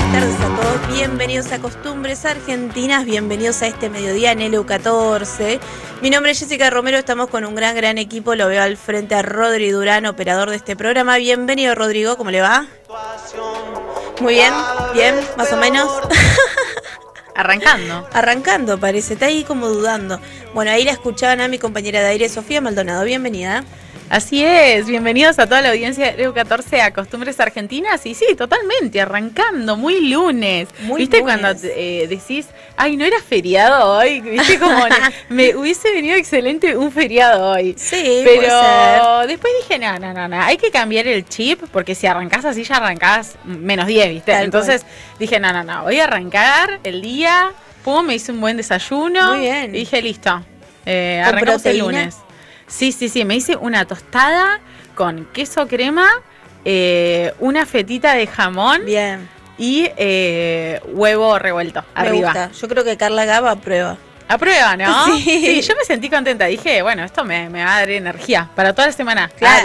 buenas tardes a todos. Bienvenidos a Costumbres Argentinas, bienvenidos a este mediodía en LU14. Mi nombre es Jessica Romero, estamos con un gran equipo. Lo veo al frente a Rodri Durán, operador de este programa. Bienvenido, Rodrigo, ¿cómo le va? Muy bien, más o menos. Arrancando, parece, está ahí como dudando. Bueno, ahí la escuchaban a mi compañera de aire, Sofía Maldonado, bienvenida. Así es, bienvenidos a toda la audiencia de LU14 a Costumbres Argentinas. Y sí, totalmente, arrancando, muy lunes. ¿Viste lunes? Cuando decís, ay, no era feriado hoy? ¿Viste como me hubiese venido excelente un feriado hoy? Sí, pero después dije, no, hay que cambiar el chip, porque si arrancás así ya arrancás menos 10, ¿viste? Entonces dije, no, voy a arrancar el día, pum, me hice un buen desayuno. Muy bien. Y dije, listo, arrancamos el lunes. Sí, me hice una tostada con queso crema, una fetita de jamón. Bien. Y huevo revuelto arriba. Gusta. Yo creo que Carla Gaba aprueba. Aprueba, ¿no? Sí, yo me sentí contenta. Dije, bueno, esto me va a dar energía para toda la semana. Claro.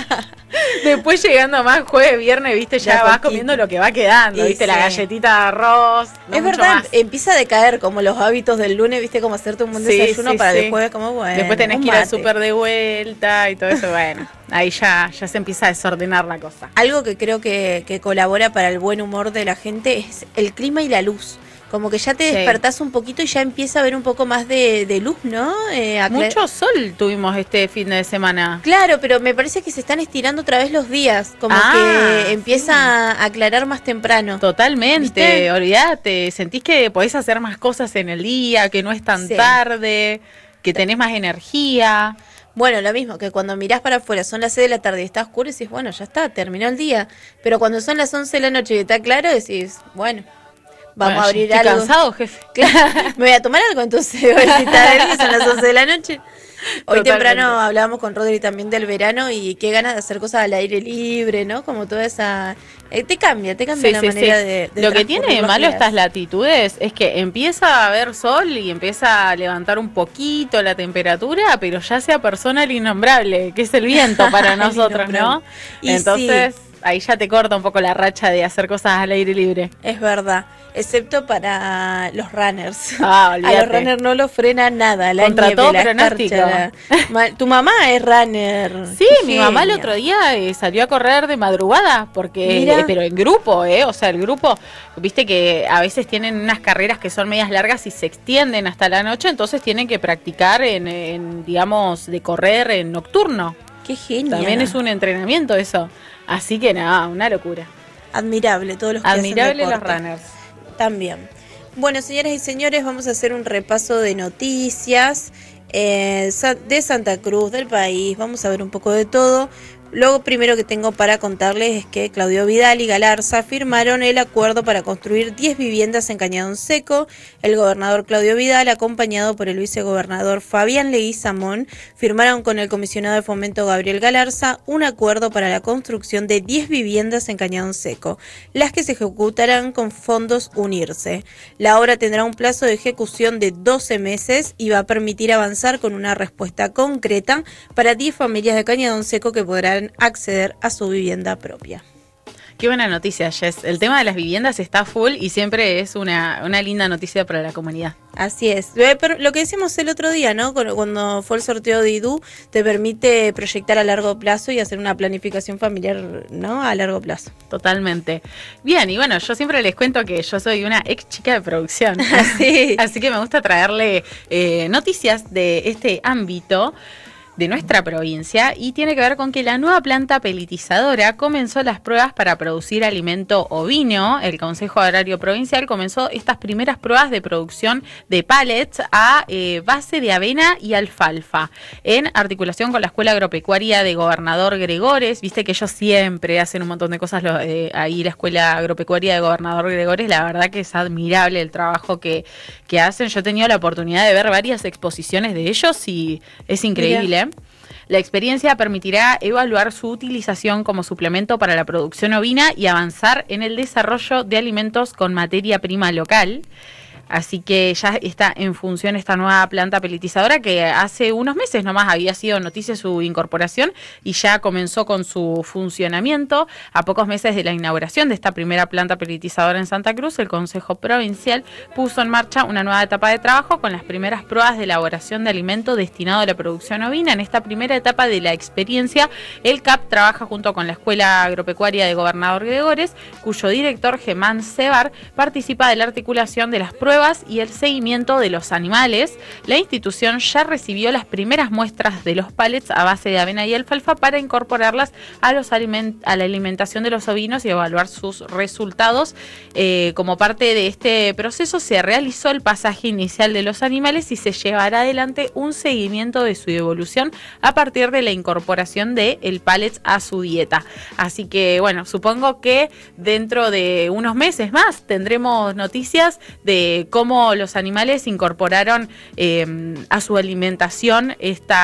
Después llegando más jueves, viernes, viste, ya vas comiendo lo que va quedando, viste, sí. La galletita de arroz. Es verdad, empieza a decaer como los hábitos del lunes, viste, como hacerte un buen desayuno para el jueves, como bueno. Después tenés que ir al súper de vuelta y todo eso, bueno. Ahí ya se empieza a desordenar la cosa. Algo que creo que colabora para el buen humor de la gente es el clima y la luz. Como que ya te despertás un poquito y ya empieza a haber un poco más de luz, ¿no? Mucho sol tuvimos este fin de semana. Claro, pero me parece que se están estirando otra vez los días. Como que empieza a aclarar más temprano. Totalmente, olvídate. Sentís que podés hacer más cosas en el día, que no es tan tarde, que tenés más energía. Bueno, lo mismo, que cuando mirás para afuera, son las 6 de la tarde y está oscuro y decís, bueno, ya está, terminó el día. Pero cuando son las 11 de la noche y está claro, decís, bueno, vamos a abrir algo. Estoy cansado, jefe. Claro, me voy a tomar algo, entonces voy a visitar, son las 11 de la noche. Hoy temprano hablábamos con Rodri también del verano y qué ganas de hacer cosas al aire libre, ¿no? Como toda esa... te cambia la manera de lo que tiene de malo estas latitudes es que empieza a haber sol y empieza a levantar un poquito la temperatura, pero ya se apersona el innombrable, que es el viento para nosotros, ¿no? Y entonces ahí ya te corta un poco la racha de hacer cosas al aire libre. Es verdad. Excepto para los runners. A los runners no los frena nada. La contra nieve, todo la pronóstico. Tu mamá es runner. Sí, mi mamá el otro día salió a correr de madrugada, porque pero en grupo, o sea, el grupo, viste que a veces tienen unas carreras que son medias largas y se extienden hasta la noche, entonces tienen que practicar en digamos, de correr en nocturno. Qué genial. También es un entrenamiento eso. Así que nada, una locura. Admirable todos los que hacen Admirable deporte. Los runners. También. Bueno, señoras y señores, vamos a hacer un repaso de noticias de Santa Cruz, del país. Vamos a ver un poco de todo. Lo primero que tengo para contarles es que Claudio Vidal y Galarza firmaron el acuerdo para construir 10 viviendas en Cañadón Seco. El gobernador Claudio Vidal, acompañado por el vicegobernador Fabián Leguizamón, firmaron con el comisionado de fomento Gabriel Galarza un acuerdo para la construcción de 10 viviendas en Cañadón Seco, las que se ejecutarán con fondos Unirse. La obra tendrá un plazo de ejecución de 12 meses y va a permitir avanzar con una respuesta concreta para 10 familias de Cañadón Seco que podrán acceder a su vivienda propia. Qué buena noticia, Jess. El tema de las viviendas está full y siempre es una linda noticia para la comunidad. Así es. Pero lo que decimos el otro día, ¿no? Cuando fue el sorteo de IDU, te permite proyectar a largo plazo y hacer una planificación familiar, ¿no? A largo plazo. Totalmente. Bien, y bueno, yo siempre les cuento que yo soy una ex chica de producción. Así que me gusta traerle noticias de este ámbito de nuestra provincia, y tiene que ver con que la nueva planta pelletizadora comenzó las pruebas para producir alimento ovino. El Consejo Agrario Provincial comenzó estas primeras pruebas de producción de pallets a base de avena y alfalfa, en articulación con la Escuela Agropecuaria de Gobernador Gregores. Viste que ellos siempre hacen un montón de cosas, ahí la Escuela Agropecuaria de Gobernador Gregores, la verdad que es admirable el trabajo que hacen. Yo he tenido la oportunidad de ver varias exposiciones de ellos y es increíble. Mira. La experiencia permitirá evaluar su utilización como suplemento para la producción ovina y avanzar en el desarrollo de alimentos con materia prima local. Así que ya está en función esta nueva planta peletizadora que hace unos meses nomás había sido noticia su incorporación y ya comenzó con su funcionamiento. A pocos meses de la inauguración de esta primera planta peletizadora en Santa Cruz, el Consejo Provincial puso en marcha una nueva etapa de trabajo con las primeras pruebas de elaboración de alimento destinado a la producción ovina. En esta primera etapa de la experiencia, el CAP trabaja junto con la Escuela Agropecuaria de Gobernador Gregores, cuyo director, Germán Sebar, participa de la articulación de las pruebas y el seguimiento de los animales. La institución ya recibió las primeras muestras de los pallets a base de avena y alfalfa para incorporarlas a la alimentación de los ovinos y evaluar sus resultados. Como parte de este proceso se realizó el pasaje inicial de los animales y se llevará adelante un seguimiento de su evolución a partir de la incorporación de el pallets a su dieta. Así que bueno, supongo que dentro de unos meses más tendremos noticias de cómo los animales incorporaron a su alimentación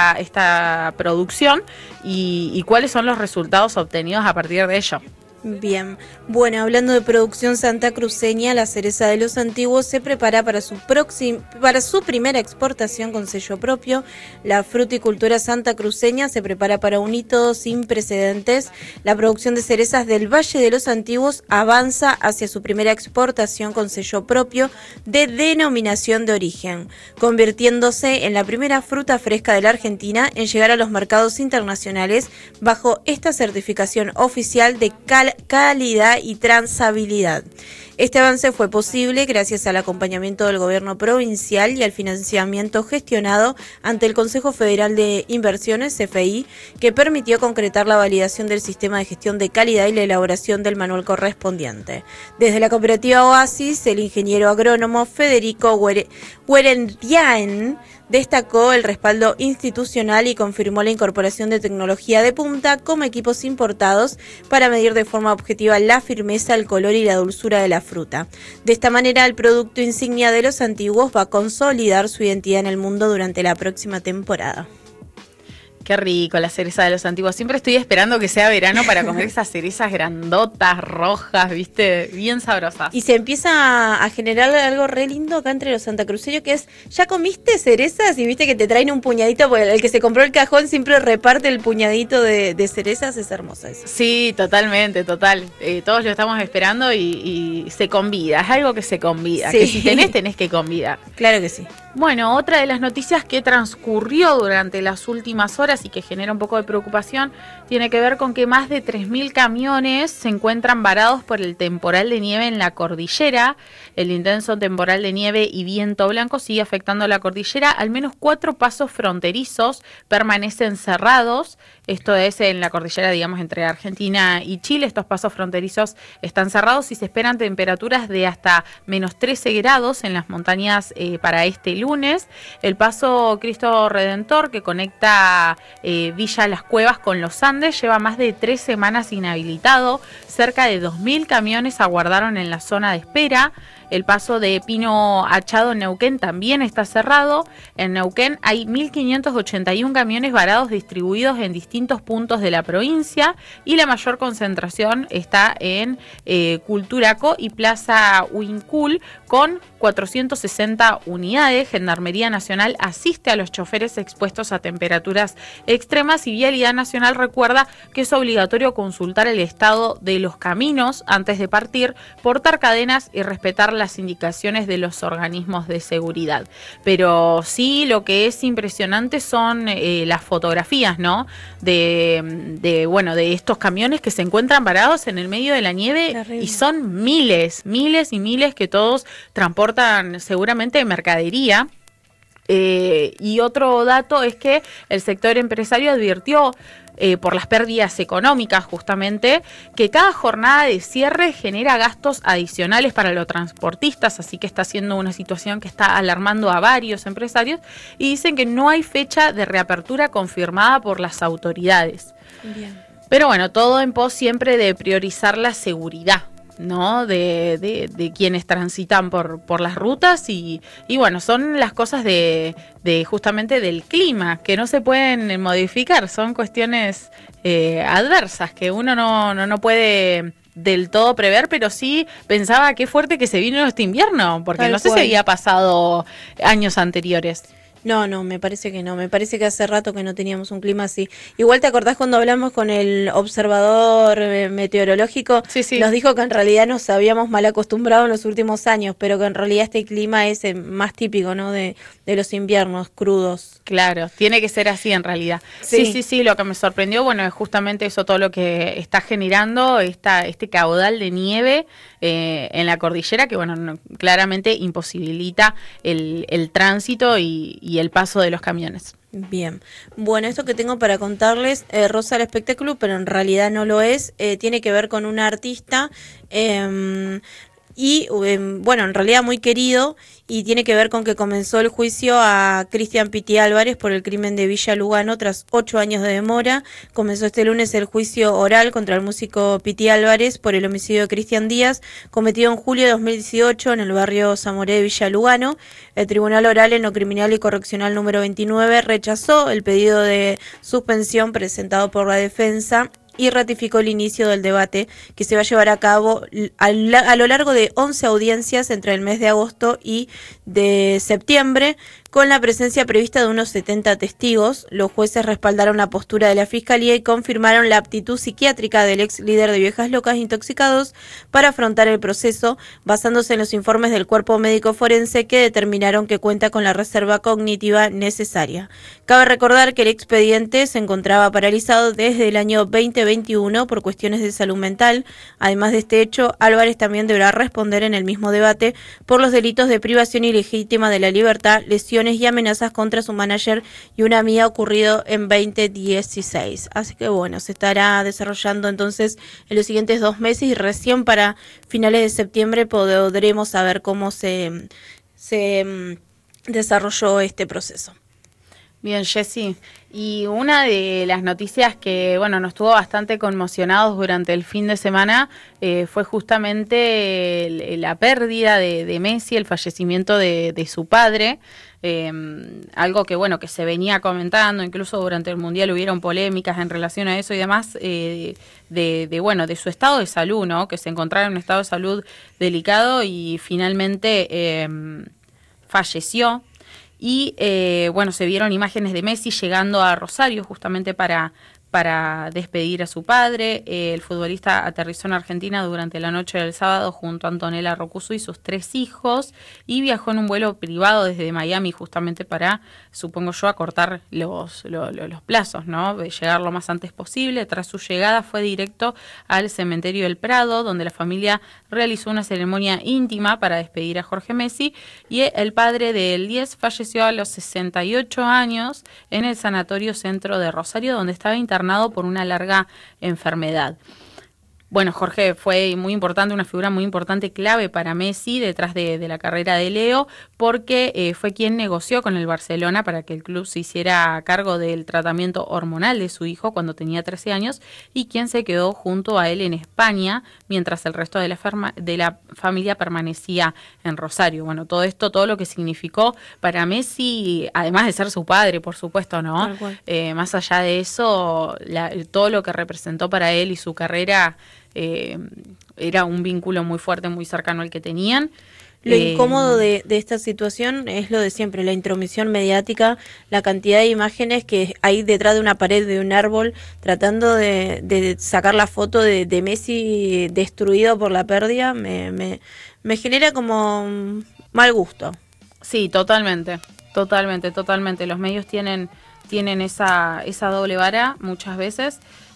esta producción y cuáles son los resultados obtenidos a partir de ello. Bien, bueno, hablando de producción santacruceña, la cereza de los antiguos se prepara para su primera exportación con sello propio. La fruticultura santacruceña se prepara para un hito sin precedentes. La producción de cerezas del Valle de los Antiguos avanza hacia su primera exportación con sello propio de denominación de origen, convirtiéndose en la primera fruta fresca de la Argentina en llegar a los mercados internacionales bajo esta certificación oficial de calidad y trazabilidad. Este avance fue posible gracias al acompañamiento del gobierno provincial y al financiamiento gestionado ante el Consejo Federal de Inversiones, CFI, que permitió concretar la validación del sistema de gestión de calidad y la elaboración del manual correspondiente. Desde la cooperativa Oasis, el ingeniero agrónomo Federico Huerendiaen destacó el respaldo institucional y confirmó la incorporación de tecnología de punta como equipos importados para medir de forma objetiva la firmeza, el color y la dulzura de la fruta. De esta manera, el producto insignia de los antiguos va a consolidar su identidad en el mundo durante la próxima temporada. Qué rico la cereza de los antiguos. Siempre estoy esperando que sea verano para comer esas cerezas grandotas, rojas, viste, bien sabrosas. Y se empieza a generar algo re lindo acá entre los santacruceños, que es, ¿ya comiste cerezas? Y viste que te traen un puñadito, porque el que se compró el cajón siempre reparte el puñadito de cerezas, es hermoso eso. Sí, totalmente, total. Todos lo estamos esperando y se convida, es algo que se convida, sí. Que si tenés que convidar. Claro que sí. Bueno, otra de las noticias que transcurrió durante las últimas horas y que genera un poco de preocupación tiene que ver con que más de 3.000 camiones se encuentran varados por el temporal de nieve en la cordillera. El intenso temporal de nieve y viento blanco sigue afectando a la cordillera. Al menos 4 pasos fronterizos permanecen cerrados. Esto es en la cordillera, digamos, entre Argentina y Chile. Estos pasos fronterizos están cerrados y se esperan temperaturas de hasta menos 13 grados en las montañas para este lunes. El paso Cristo Redentor, que conecta Villa Las Cuevas con los Andes, lleva más de 3 semanas inhabilitado. Cerca de 2.000 camiones aguardaron en la zona de espera. El paso de Pino Achado en Neuquén también está cerrado. En Neuquén hay 1.581 camiones varados distribuidos en distintos puntos de la provincia y la mayor concentración está en Culturaco y Plaza Huincul con 460 unidades. Gendarmería Nacional asiste a los choferes expuestos a temperaturas extremas y Vialidad Nacional recuerda que es obligatorio consultar el estado de los caminos antes de partir, portar cadenas y respetar las indicaciones de los organismos de seguridad. Pero sí, lo que es impresionante son las fotografías, ¿no? De estos camiones que se encuentran varados en el medio de la nieve. Terrible. Y son miles y miles que todos transportan seguramente mercadería. Y otro dato es que el sector empresario advirtió por las pérdidas económicas justamente, que cada jornada de cierre genera gastos adicionales para los transportistas, así que está siendo una situación que está alarmando a varios empresarios y dicen que no hay fecha de reapertura confirmada por las autoridades. Bien. Pero bueno, todo en pos siempre de priorizar la seguridad, ¿no? De quienes transitan por las rutas y bueno, son las cosas de justamente del clima que no se pueden modificar, son cuestiones adversas que uno no puede del todo prever, pero sí pensaba qué fuerte que se vino este invierno, porque no sé si había pasado años anteriores. No, me parece que no. Me parece que hace rato que no teníamos un clima así. Igual te acordás cuando hablamos con el observador meteorológico, sí. Nos dijo que en realidad nos habíamos mal acostumbrado en los últimos años, pero que en realidad este clima es más típico, ¿no? De los inviernos crudos. Claro, tiene que ser así en realidad. Sí. Lo que me sorprendió, bueno, es justamente eso, todo lo que está generando este caudal de nieve en la cordillera, que bueno, claramente imposibilita el tránsito y el paso de los camiones. Bien, bueno, esto que tengo para contarles roza el espectáculo, pero en realidad no lo es, tiene que ver con un artista y bueno, en realidad muy querido, y tiene que ver con que comenzó el juicio a Cristian Piti Álvarez por el crimen de Villa Lugano tras 8 años de demora. Comenzó este lunes el juicio oral contra el músico Piti Álvarez por el homicidio de Cristian Díaz, cometido en julio de 2018 en el barrio Zamoré de Villa Lugano. El Tribunal Oral en lo Criminal y Correccional número 29 rechazó el pedido de suspensión presentado por la defensa y ratificó el inicio del debate que se va a llevar a cabo a lo largo de 11 audiencias entre el mes de agosto y de septiembre, con la presencia prevista de unos 70 testigos. Los jueces respaldaron la postura de la Fiscalía y confirmaron la aptitud psiquiátrica del ex líder de Viejas Locas Intoxicados para afrontar el proceso, basándose en los informes del cuerpo médico forense que determinaron que cuenta con la reserva cognitiva necesaria. Cabe recordar que el expediente se encontraba paralizado desde el año 2021 por cuestiones de salud mental. Además de este hecho, Álvarez también deberá responder en el mismo debate por los delitos de privación ilegítima de la libertad, lesión y amenazas contra su manager y una amiga ocurrido en 2016. Así que bueno, se estará desarrollando entonces en los siguientes 2 meses y recién para finales de septiembre podremos saber cómo se desarrolló este proceso. Bien, Jessy. Y una de las noticias que, bueno, nos tuvo bastante conmocionados durante el fin de semana fue justamente la pérdida de Messi, el fallecimiento de su padre. Algo que, bueno, que se venía comentando, incluso durante el Mundial hubieron polémicas en relación a eso y demás, de su estado de salud, ¿no? Que se encontraba en un estado de salud delicado y finalmente falleció. Y bueno, se vieron imágenes de Messi llegando a Rosario justamente para despedir a su padre. El futbolista aterrizó en Argentina durante la noche del sábado junto a Antonella Roccuzzo y sus 3 hijos y viajó en un vuelo privado desde Miami justamente para, supongo yo, acortar los plazos, ¿no? De llegar lo más antes posible. Tras su llegada fue directo al cementerio del Prado, donde la familia realizó una ceremonia íntima para despedir a Jorge Messi, y el padre del 10 falleció a los 68 años en el Sanatorio Centro de Rosario, donde estaba internado por una larga enfermedad. Bueno, Jorge fue muy importante, una figura muy importante, clave para Messi detrás de la carrera de Leo, porque fue quien negoció con el Barcelona para que el club se hiciera cargo del tratamiento hormonal de su hijo cuando tenía 13 años y quien se quedó junto a él en España mientras el resto de la familia permanecía en Rosario. Bueno, todo lo que significó para Messi, además de ser su padre, por supuesto, ¿no? Más allá de eso, todo lo que representó para él y su carrera, era un vínculo muy fuerte, muy cercano al que tenían. Lo incómodo de esta situación es lo de siempre, la intromisión mediática, la cantidad de imágenes que hay detrás de una pared, de un árbol, tratando de sacar la foto de Messi destruido por la pérdida, me genera como mal gusto. Sí, totalmente. Los medios tienen esa doble vara muchas veces.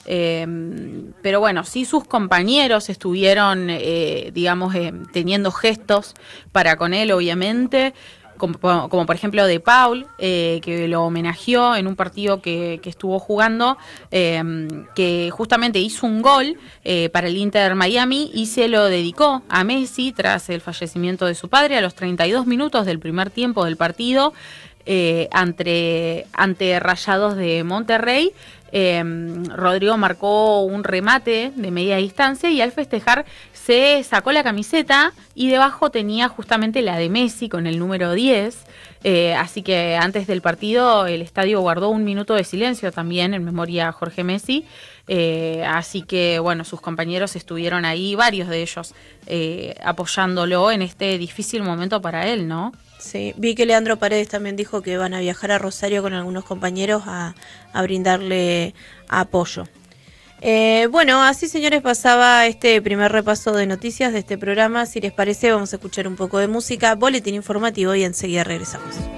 Pero bueno, sí, sus compañeros estuvieron, teniendo gestos para con él, obviamente, como por ejemplo De Paul, que lo homenajeó en un partido que estuvo jugando, que justamente hizo un gol para el Inter Miami y se lo dedicó a Messi tras el fallecimiento de su padre a los 32 minutos del primer tiempo del partido, ante Rayados de Monterrey. Rodrigo marcó un remate de media distancia y al festejar se sacó la camiseta y debajo tenía justamente la de Messi con el número 10, así que antes del partido el estadio guardó un minuto de silencio también en memoria a Jorge Messi. Así que, bueno, sus compañeros estuvieron ahí, varios de ellos, apoyándolo en este difícil momento para él, ¿no? Sí, vi que Leandro Paredes también dijo que van a viajar a Rosario con algunos compañeros a brindarle apoyo. Bueno, así señores pasaba este primer repaso de noticias de este programa. Si les parece vamos a escuchar un poco de música, boletín informativo y enseguida regresamos.